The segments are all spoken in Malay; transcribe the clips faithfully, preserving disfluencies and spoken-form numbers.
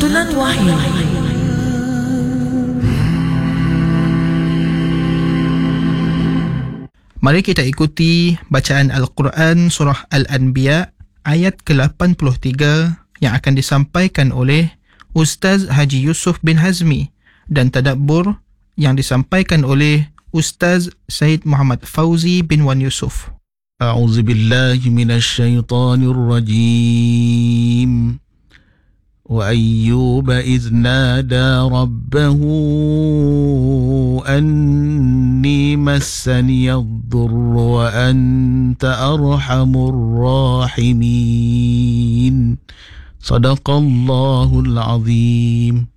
Lantunan Wahyu. Mari kita ikuti bacaan Al-Quran Surah Al-Anbiya ayat ke lapan puluh tiga yang akan disampaikan oleh Ustaz Haji Yusuf bin Hazmi dan tadabbur yang disampaikan oleh Ustaz Said Muhammad Fauzi bin Wan Yusuf. A'udzu billahi minasy syaithanir rajim. Wa ayyuba idz nada rabbahu anni massani ad-durru wa anta arhamur rahimin. Sadaqallahul azim.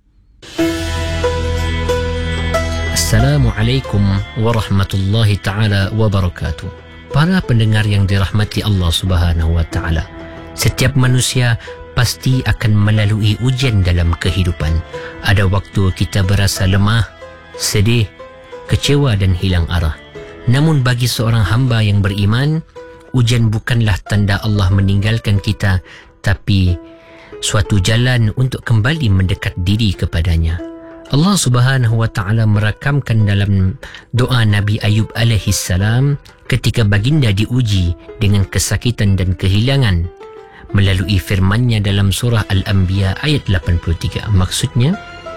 Assalamualaikum warahmatullahi taala wabarakatuh. Para pendengar yang dirahmati Allah Subhanahu wa taala, setiap manusia pasti akan melalui ujian dalam kehidupan. Ada waktu kita berasa lemah, sedih, kecewa dan hilang arah. Namun bagi seorang hamba yang beriman, ujian bukanlah tanda Allah meninggalkan kita, tapi suatu jalan untuk kembali mendekat diri kepadanya. Allah Subhanahu wa taala merakamkan dalam doa Nabi Ayub alaihi salam ketika baginda diuji dengan kesakitan dan kehilangan melalui firman-Nya dalam surah Al-Anbiya ayat lapan puluh tiga. Maksudnya,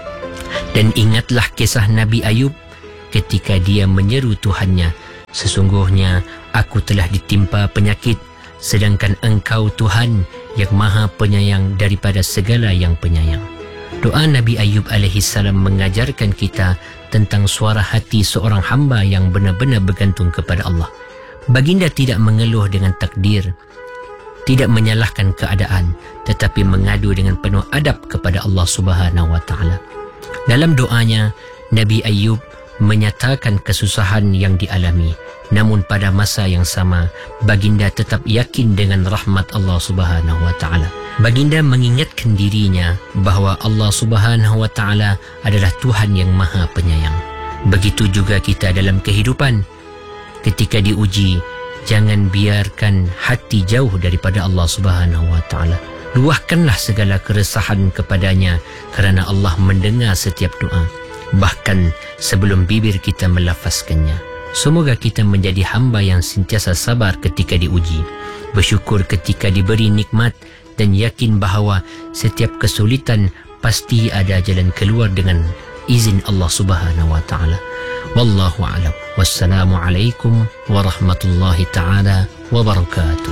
dan ingatlah kisah Nabi Ayub ketika dia menyeru Tuhannya, sesungguhnya aku telah ditimpa penyakit, sedangkan Engkau Tuhan yang Maha Penyayang daripada segala yang penyayang. Doa Nabi Ayub alaihi salam mengajarkan kita tentang suara hati seorang hamba yang benar-benar bergantung kepada Allah. Baginda tidak mengeluh dengan takdir, tidak menyalahkan keadaan, tetapi mengadu dengan penuh adab kepada Allah Subhanahu wa taala. Dalam doanya, Nabi Ayub menyatakan kesusahan yang dialami, namun pada masa yang sama baginda tetap yakin dengan rahmat Allah Subhanahu wa taala. Baginda mengingatkan dirinya bahawa Allah Subhanahu wa taala adalah Tuhan yang Maha Penyayang. Begitu juga kita dalam kehidupan. Ketika diuji, jangan biarkan hati jauh daripada Allah Subhanahu wa taala. Luahkanlah segala keresahan kepadanya kerana Allah mendengar setiap doa, bahkan sebelum bibir kita melafazkannya. Semoga kita menjadi hamba yang sentiasa sabar ketika diuji, bersyukur ketika diberi nikmat dan yakin bahawa setiap kesulitan pasti ada jalan keluar dengan izin Allah Subhanahu wa taala. Wallahu a'lam. Wassalamualaikum warahmatullahi taala wabarakatuh.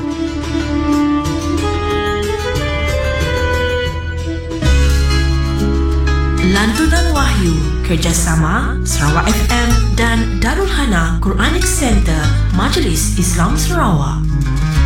Lantunan Wahyu kerjasama Sarawak F M dan Darul Hana Quranic Center Majlis Islam Sarawak.